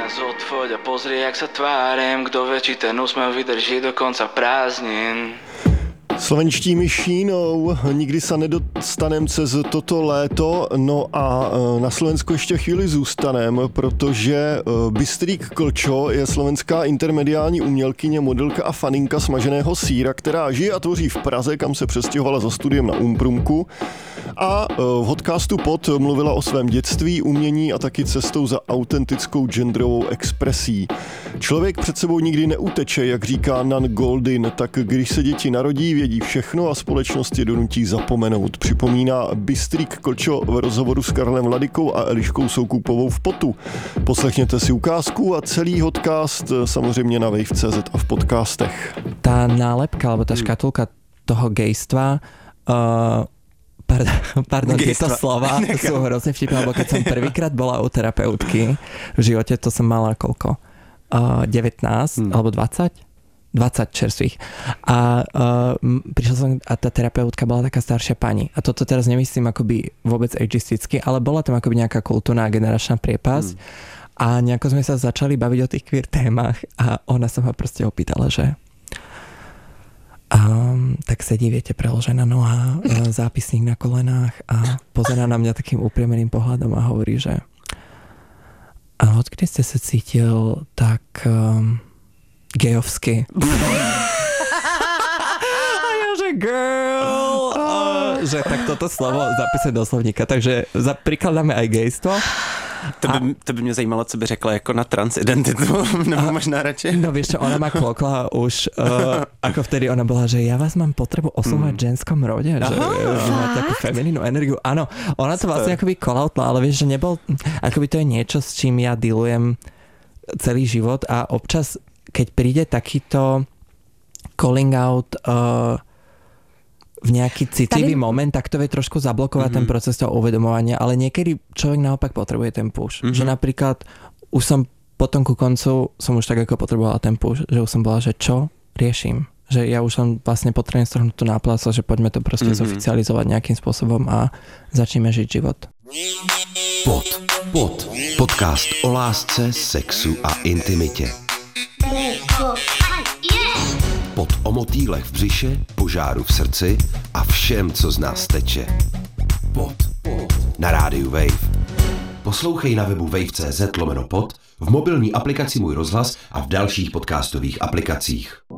dnes odfoď a pozri, jak sa tvárem. Kto vie, či ten úsmev vydrží do konca prázdnin. Slovenštími šínou, nikdy se nedostanem cez toto léto, no a na Slovensku ještě chvíli zůstanem, protože Bystrík Klčo je slovenská intermediální umělkyně, modelka a faninka smaženého sýra, která žije a tvoří v Praze, kam se přestěhovala za studiem na Umprumku. A v podcastu Pod mluvila o svém dětství, umění a taky cestou za autentickou genderovou expresí. Člověk před sebou nikdy neuteče, jak říká Nan Goldin, tak když se děti narodí, vědí všechno a společnost je donutí zapomenout. Připomíná Bystrík Klčo v rozhovoru s Karlem Vladykou a Eliškou Soukupovou v Potu. Poslechněte si ukázku a celý podcast samozřejmě na Wave.cz a v podcastech. Tá nálepka, alebo tá škatulka toho gejstva, pardon, tieto slova sú hrozne vtipné, lebo keď som prvýkrát bola u terapeutky v živote, to som mala koľko? 19 alebo 20 čerstvých. A prišla som a tá terapeutka bola taká staršia pani. A toto teraz nemyslím akoby vôbec ageisticky, ale bola tam akoby nejaká kultúrna a generačná priepasť. A nejako sme sa začali baviť o tých queer témach a ona sa ma proste opýtala, že tak sedí, viete, preložená noha, zápisník na kolenách a pozerá na mňa takým upriemeným pohľadom a hovorí, že a odkedy ste sa cítil tak gejovsky? A ja, že girl! Že tak toto slovo zapísať do slovníka. Takže prikladáme aj gejstvo. To by mě zajímalo, co by řekla jako na transidentitu, nebo možná radši. No vieš čo, ona ma klokla už, ako vtedy ona bola, že ja vás mám potrebu oslovať v ženskom rode, že má takú feminínnu energiu. Áno, ona to vlastne akoby call-outla, ale vieš, že nebol, akoby to je niečo, s čím ja dealujem celý život a občas, keď príde takýto calling out v nejaký citlivý moment, tak to vie trošku zablokovať ten proces toho uvedomovania, ale niekedy človek naopak potrebuje ten push. Že napríklad už som potom ku koncu som už tak ako potrebovala ten push, že už som bola, že čo riešim? Že ja už som vlastne potrebujem strhnúť tú náplasť, že poďme to proste zoficializovať nejakým spôsobom a začneme žiť život. Pod. Podcast o lásce, sexu a intimitě. Pod o motýlech v břiše, požáru v srdci a všem, co z nás teče. Pod. Na rádiu Wave. Poslouchej na webu wave.cz/pod, v mobilní aplikaci Můj rozhlas a v dalších podcastových aplikacích.